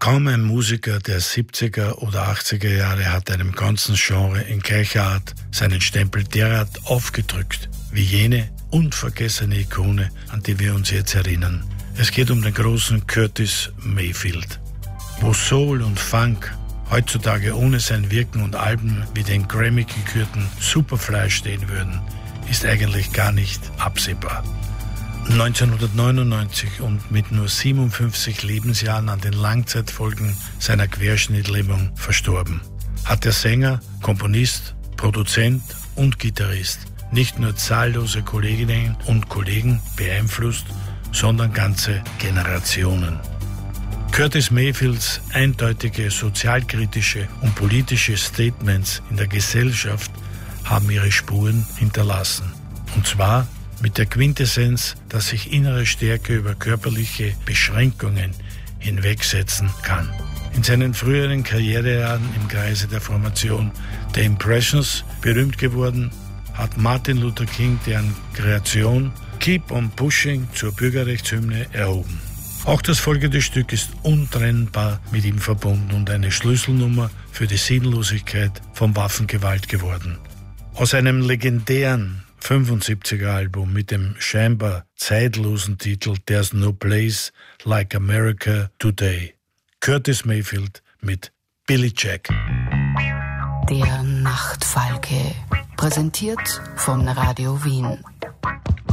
Kaum ein Musiker der 70er oder 80er Jahre hat einem ganzen Genre in gleicher Art seinen Stempel derart aufgedrückt wie jene unvergessene Ikone, an die wir uns jetzt erinnern. Es geht um den großen Curtis Mayfield. Wo Soul und Funk heutzutage ohne sein Wirken und Alben wie den Grammy-gekürten Superfly stehen würden, ist eigentlich gar nicht absehbar. 1999 und mit nur 57 Lebensjahren an den Langzeitfolgen seiner Querschnittlähmung verstorben, hat der Sänger, Komponist, Produzent und Gitarrist nicht nur zahllose Kolleginnen und Kollegen beeinflusst, sondern ganze Generationen. Curtis Mayfields eindeutige sozialkritische und politische Statements in der Gesellschaft haben ihre Spuren hinterlassen. Und zwar mit der Quintessenz, dass sich innere Stärke über körperliche Beschränkungen hinwegsetzen kann. In seinen früheren Karrierejahren im Kreise der Formation The Impressions berühmt geworden, hat Martin Luther King deren Kreation Keep on Pushing zur Bürgerrechtshymne erhoben. Auch das folgende Stück ist untrennbar mit ihm verbunden und eine Schlüsselnummer für die Sinnlosigkeit von Waffengewalt geworden. Aus einem legendären 75er-Album mit dem scheinbar zeitlosen Titel There's No Place Like America Today. Curtis Mayfield mit Billy Jack. Der Nachtfalke, präsentiert von Radio Wien.